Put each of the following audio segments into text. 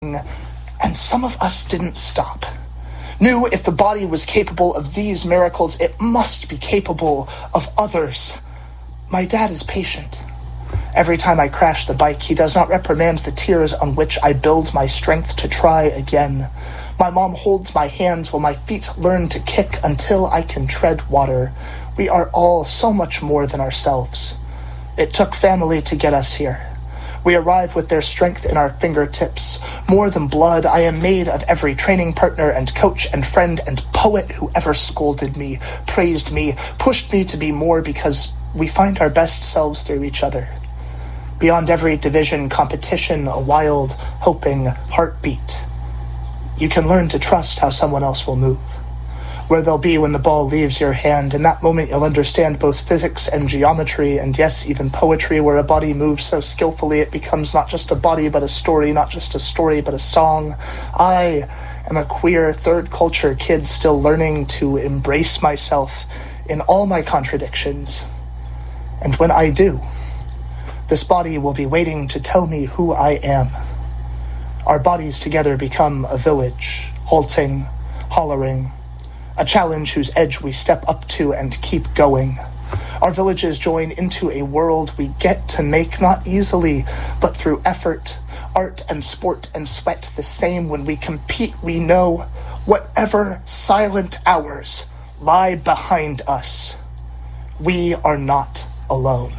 And some of us didn't stop. Knew if the body was capable of these miracles, it must be capable of others. My dad is patient. Every time I crash the bike, he does not reprimand the tears on which I build my strength to try again. My mom holds my hands while my feet learn to kick until I can tread water. We are all so much more than ourselves. It took family to get us here. We arrive with their strength in our fingertips. More than blood, I am made of every training partner and coach and friend and poet who ever scolded me, praised me, pushed me to be more, because we find our best selves through each other. Beyond every division, competition, a wild, hoping heartbeat. You can learn to trust how someone else will move, where they'll be when the ball leaves your hand. In that moment, you'll understand both physics and geometry, and yes, even poetry, where a body moves so skillfully it becomes not just a body but a story, not just a story but a song. I am a queer third culture kid still learning to embrace myself in all my contradictions. And when I do, this body will be waiting to tell me who I am. Our bodies together become a village, halting, hollering, a challenge whose edge we step up to and keep going. Our villages join into a world we get to make not easily, but through effort, art and sport and sweat. The same when we compete, we know whatever silent hours lie behind us, we are not alone.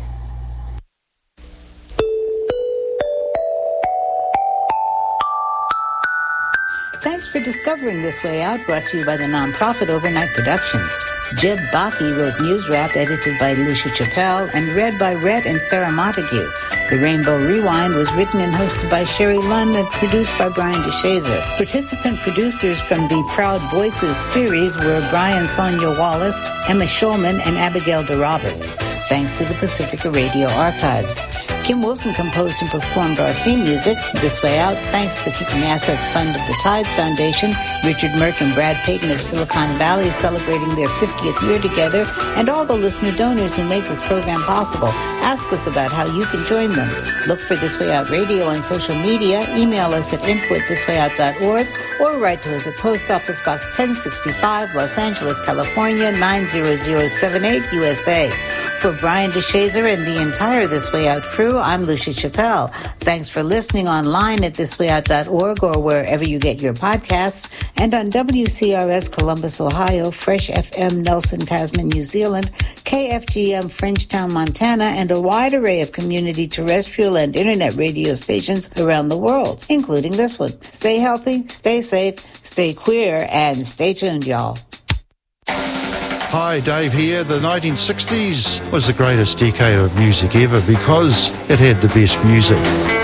Thanks for discovering This Way Out, brought to you by the nonprofit Overnight Productions. Jeb Baki wrote News Wrap, edited by Lucia Chappelle, and read by Rhett and Sarah Montague. The Rainbow Rewind was written and hosted by Sherry Lund and produced by Brian DeShazer. Participant producers from the Proud Voices series were Brian Sonia Wallace, Emma Schulman, and Abigail DeRoberts. Thanks to the Pacifica Radio Archives. Kim Wilson composed and performed our theme music, This Way Out, thanks to the Keeping Assets Fund of the Tides Foundation, Richard Merck and Brad Payton of Silicon Valley celebrating their 50th year together, and all the listener donors who make this program possible. Ask us about how you can join them. Look for This Way Out Radio on social media, email us at info@thiswayout.org, or write to us at Post Office Box 1065, Los Angeles, California, 90078, USA. For Brian DeShazer and the entire This Way Out crew, I'm Lucia Chappelle. Thanks for listening online at thiswayout.org or wherever you get your podcasts, and on WCRS Columbus, Ohio, Fresh FM Nelson, Tasman, New Zealand, KFGM Frenchtown, Montana, and a wide array of community terrestrial and internet radio stations around the world, including this one. Stay healthy, stay safe, stay queer, and stay tuned, y'all. Hi, Dave here. The 1960s was the greatest decade of music ever because it had the best music.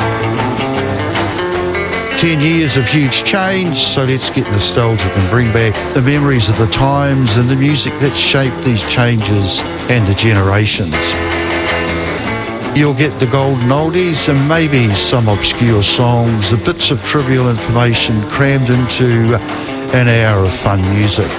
10 years of huge change, so let's get nostalgic and bring back the memories of the times and the music that shaped these changes and the generations. You'll get the golden oldies and maybe some obscure songs, the bits of trivial information crammed into an hour of fun music.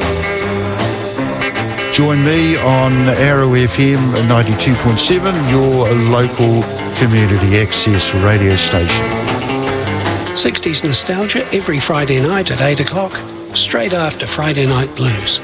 Join me on Arrow FM 92.7, your local community access radio station. 60s nostalgia every Friday night at 8 o'clock, straight after Friday Night Blues.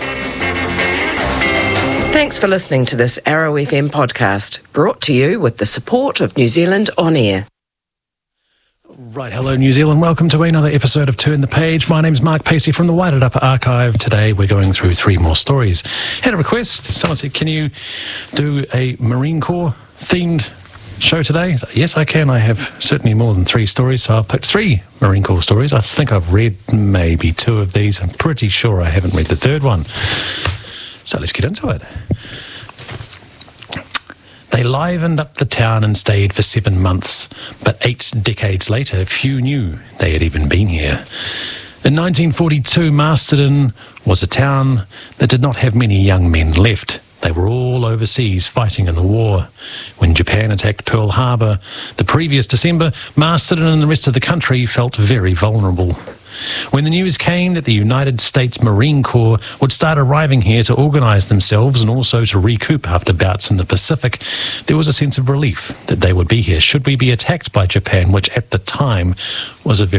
Thanks for listening to this Arrow FM podcast, brought to you with the support of New Zealand On Air. Right, hello New Zealand, welcome to another episode of Turn the Page. My name's Mark Pacey from the Wairarapa Archive. Today we're going through 3 more stories. Had a request, someone said, can you do a Marine Corps themed show today? Yes, I can. I have certainly more than 3 stories, so I've picked 3 Marine Corps stories. I think I've read maybe 2 of these. I'm pretty sure I haven't read the 3rd one. So let's get into it. They livened up the town and stayed for 7 months, but 8 decades later, few knew they had even been here. In 1942, Masterton was a town that did not have many young men left. They were all overseas fighting in the war. When Japan attacked Pearl Harbor the previous December, Masterton and the rest of the country felt very vulnerable. When the news came that the United States Marine Corps would start arriving here to organize themselves and also to recoup after bouts in the Pacific, there was a sense of relief that they would be here should we be attacked by Japan, which at the time was a very